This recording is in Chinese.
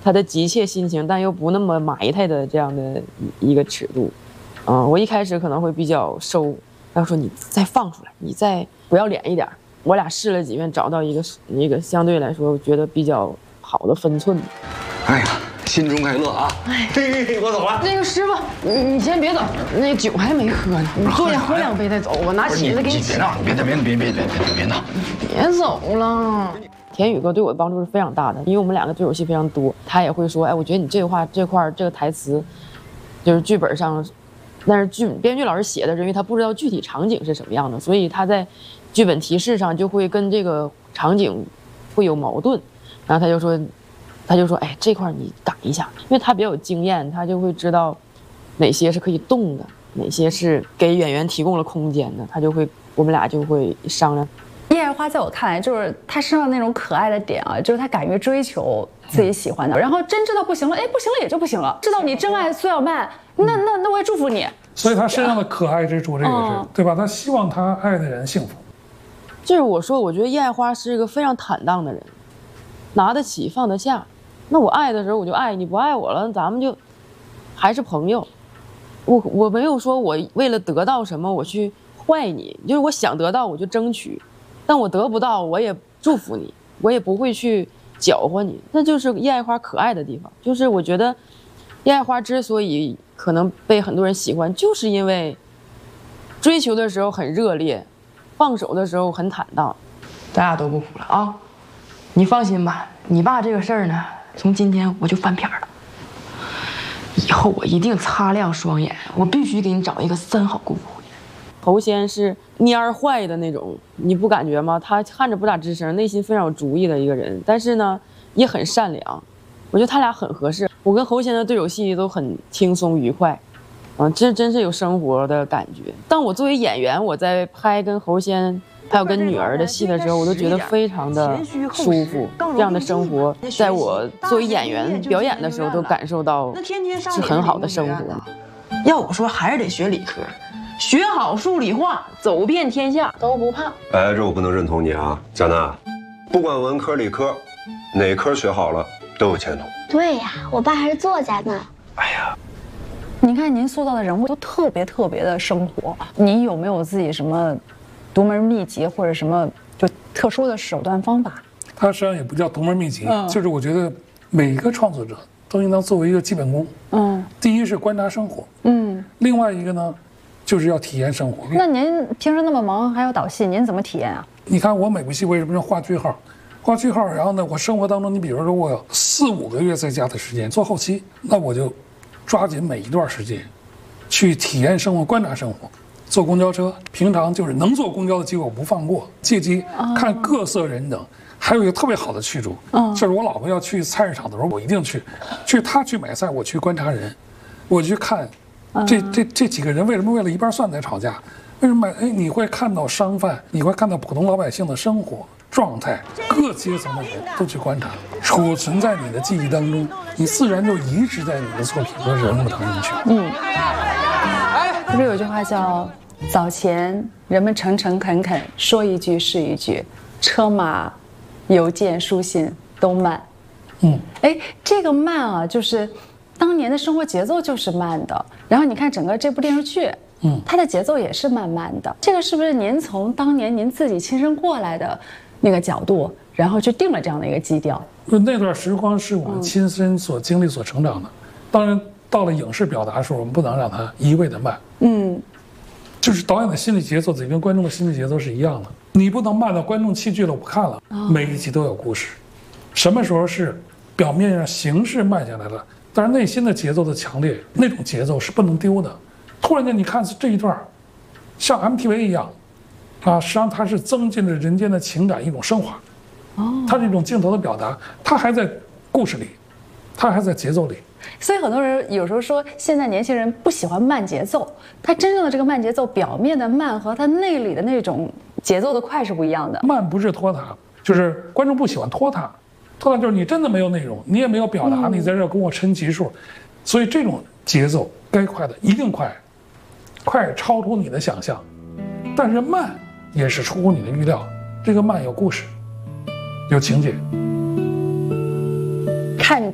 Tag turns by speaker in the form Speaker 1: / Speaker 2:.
Speaker 1: 他的急切心情，但又不那么埋汰的这样的一个尺度。我一开始可能会比较收，他说你再放出来，你再不要脸一点。我俩试了几遍，找到一个相对来说我觉得比较好的分寸。
Speaker 2: 哎呀，新春快乐啊！嘿，我走了。
Speaker 1: 那个师傅，你先别走，那酒还没喝呢，你坐下喝2杯再走。我拿起子给你。
Speaker 2: 别闹，别闹，
Speaker 1: 别走了。田宇哥对我的帮助是非常大的，因为我们2个对手戏非常多，他也会说，哎，我觉得你这块这个台词，就是剧本上，但是编剧老师写的，因为他不知道具体场景是什么样的，所以他在剧本提示上就会跟这个场景会有矛盾，然后他就说，哎，这块你改一下，因为他比较有经验，他就会知道哪些是可以动的，哪些是给演员提供了空间的，我们俩就会商量。
Speaker 3: 叶爱花在我看来，就是她身上那种可爱的点啊，就是她敢于追求自己喜欢的，然后真知道不行了，哎，不行了也就不行了。知道你真爱苏小曼，那我也祝福你。
Speaker 4: 所以她身上的可爱之处，这个是对吧？她希望她爱的人幸福。
Speaker 1: 就是我说，我觉得叶爱花是一个非常坦荡的人，拿得起放得下。那我爱的时候我就爱，你不爱我了，咱们就还是朋友。我没有说我为了得到什么我去坏你，就是我想得到我就争取。但我得不到，我也祝福你，我也不会去搅和你。那就是叶爱花可爱的地方，就是我觉得叶爱花之所以可能被很多人喜欢，就是因为追求的时候很热烈，放手的时候很坦荡。咱俩都不哭了啊！你放心吧，你爸这个事儿呢，从今天我就翻篇了。以后我一定擦亮双眼，我必须给你找一个3好姑父。侯仙是蔫坏的那种，你不感觉吗？他看着不咋吱声，内心非常有主意的一个人，但是呢，也很善良。我觉得他俩很合适。我跟侯仙的对手戏都很轻松愉快，这真是有生活的感觉。当我作为演员，我在拍跟侯仙还有跟女儿的戏的时候，我都觉得非常的舒服。这样的生活，在我作为演员表演的时候，都感受到是很好的生活。要我说，还是得学理科。学好数理化，走遍天下都不怕。
Speaker 5: 哎，这我不能认同你啊，贾娜，不管文科理科，哪科学好了都有前途。
Speaker 6: 对呀，我爸还是作家呢。
Speaker 5: 哎呀，
Speaker 3: 您看您塑造的人物都特别的生活，你有没有自己什么独门秘籍或者什么就特殊的手段方法？
Speaker 4: 它实际上也不叫独门秘籍，就是我觉得每一个创作者都应当作为一个基本功。第一是观察生活，另外一个呢，就是要体验生活。
Speaker 3: 那您平时那么忙，还要导戏，您怎么体验啊？
Speaker 4: 你看我每部戏为什么要画句号？画句号，然后呢，我生活当中，你比如说我有4、5个月在家的时间做后期，那我就抓紧每一段时间，去体验生活、观察生活。坐公交车，平常就是能坐公交的机会我不放过，借机看各色人等。还有一个特别好的去处，就是我老婆要去菜市场的时候，我一定去她去买菜，我去观察人，我去看。这几个人为什么为了一瓣蒜在吵架？为什么？哎，你会看到商贩，你会看到普通老百姓的生活状态，各阶层的人都去观察，储存在你的记忆当中，你自然就移植在你的作品和人物当中去。
Speaker 3: 不是有句话叫“早前人们诚诚恳恳，说一句是一句，车马、邮件、书信都慢。”这个慢啊，就是当年的生活节奏就是慢的。然后你看整个这部电视剧，它的节奏也是慢慢的。这个是不是您从当年您自己亲身过来的那个角度，然后去定了这样的一个基调？
Speaker 4: 那段时光是我们亲身所经历、所成长的。当然，到了影视表达的时候，我们不能让它一味的慢。就是导演的心理节奏得跟观众的心理节奏是一样的。你不能慢到观众弃剧了，我不看了。每一集都有故事。什么时候是表面上形式慢下来了？但是内心的节奏的强烈，那种节奏是不能丢的。突然间，你看这一段，像 MTV 一样，实际上它是增进了人间的情感一种升华。它这种镜头的表达，它还在故事里，它还在节奏里。
Speaker 3: 所以很多人有时候说，现在年轻人不喜欢慢节奏。他真正的这个慢节奏，表面的慢和他内里的那种节奏的快是不一样的。
Speaker 4: 慢不是拖沓，就是观众不喜欢拖沓。拖沓就是你真的没有内容，你也没有表达，你在这跟我抻级数，所以这种节奏该快的一定快，快超出你的想象，但是慢也是出乎你的预料。这个慢有故事，有情节。
Speaker 3: 看